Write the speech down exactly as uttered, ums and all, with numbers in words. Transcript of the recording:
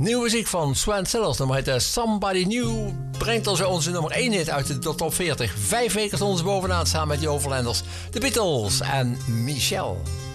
Nieuwe muziek van Swan Sellers, nummer heet Somebody New. Brengt ons onze nummer één hit uit de top veertig. Vijf weken stonden ze bovenaan samen met die Overlanders. De Beatles en Michelle.